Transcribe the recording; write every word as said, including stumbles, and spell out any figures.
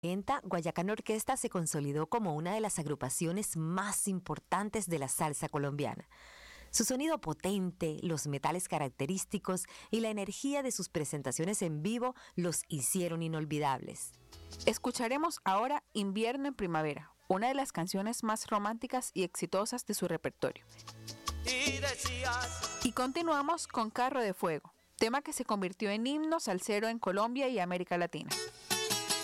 Guayacán Orquesta se consolidó como una de las agrupaciones más importantes de la salsa colombiana. Su sonido potente, los metales característicos y la energía de sus presentaciones en vivo los hicieron inolvidables. Escucharemos ahora Invierno en Primavera, una de las canciones más románticas y exitosas de su repertorio. Y, decías... y continuamos con Carro de Fuego, tema que se convirtió en himno salsero en Colombia y América Latina.